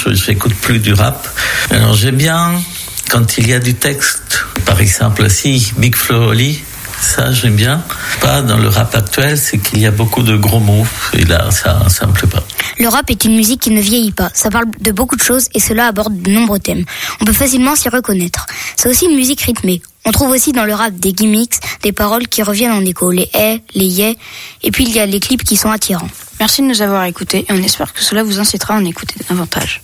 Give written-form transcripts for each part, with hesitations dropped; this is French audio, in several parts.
j'écoute plus du rap. Alors j'aime bien quand il y a du texte. Par exemple, aussi Big Flo Oli. Ça, j'aime bien. Pas dans le rap actuel, c'est qu'il y a beaucoup de gros mots. Et là, ça me plaît pas. Le rap est une musique qui ne vieillit pas. Ça parle de beaucoup de choses et cela aborde de nombreux thèmes. On peut facilement s'y reconnaître. C'est aussi une musique rythmée. On trouve aussi dans le rap des gimmicks, des paroles qui reviennent en écho. Les les yeah. Et puis il y a les clips qui sont attirants. Merci de nous avoir écoutés et on espère que cela vous incitera à en écouter davantage.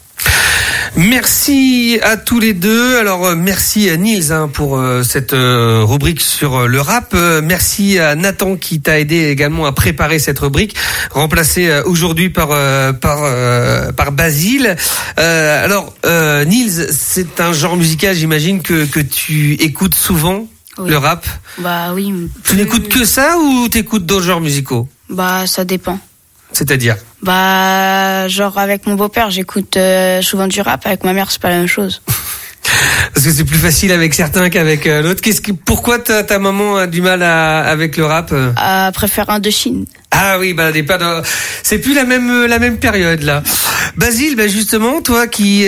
Merci à tous les deux. Alors merci à Nils pour cette rubrique sur le rap. Merci à Nathan qui t'a aidé également à préparer cette rubrique, remplacée aujourd'hui par Basile. Alors Nils, c'est un genre musical, j'imagine que tu écoutes souvent. Oui. Le rap. Bah oui. Tu n'écoutes que ça ou t'écoutes d'autres genres musicaux? Bah ça dépend. C'est-à-dire? Bah, genre avec mon beau-père, j'écoute souvent du rap. Avec ma mère, c'est pas la même chose. Parce que c'est plus facile avec certains qu'avec l'autre. Pourquoi ta maman a du mal avec le rap? Elle préfère Indochine. Ah oui, bah c'est plus la même période là. Basile, bah justement, toi qui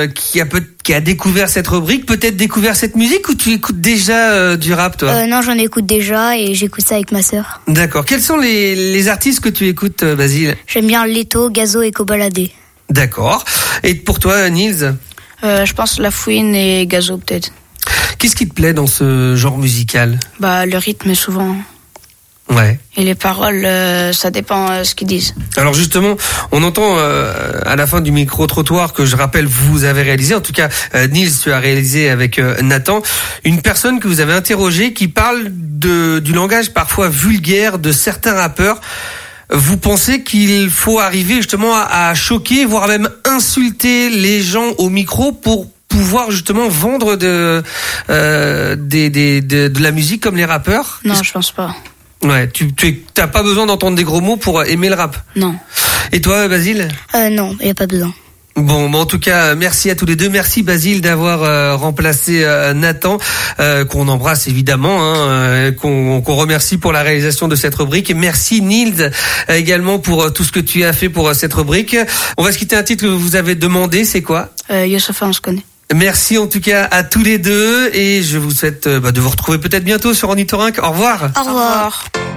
a découvert cette rubrique, peut-être découvert cette musique, ou tu écoutes déjà du rap, toi? Non, j'en écoute déjà et j'écoute ça avec ma sœur. D'accord. Quels sont les artistes que tu écoutes, Basile? J'aime bien Leto, Gazo et Kobalade. D'accord. Et pour toi, Nils? Je pense La Fouine et Gazo peut-être. Qu'est-ce qui te plaît dans ce genre musical? Bah le rythme souvent. Ouais. Et les paroles, ça dépend ce qu'ils disent. Alors justement, on entend à la fin du micro-trottoir que je rappelle vous avez réalisé, en tout cas Nils, tu as réalisé avec Nathan, une personne que vous avez interrogée qui parle du langage parfois vulgaire de certains rappeurs. Vous pensez qu'il faut arriver justement à choquer, voire même insulter les gens au micro pour pouvoir justement vendre de la musique comme les rappeurs? Non, je pense pas. Ouais, t'as pas besoin d'entendre des gros mots pour aimer le rap? Non. Et toi, Basile? Non, il y a pas besoin. Bon, en tout cas, merci à tous les deux. Merci Basile d'avoir remplacé Nathan, qu'on embrasse évidemment, qu'on remercie pour la réalisation de cette rubrique. Et merci Nils également pour tout ce que tu as fait pour cette rubrique. On va se quitter un titre que vous avez demandé, c'est quoi? Youssoupha, on se connaît. Merci en tout cas à tous les deux et je vous souhaite de vous retrouver peut-être bientôt sur Ornithorynque. Au revoir. Au revoir.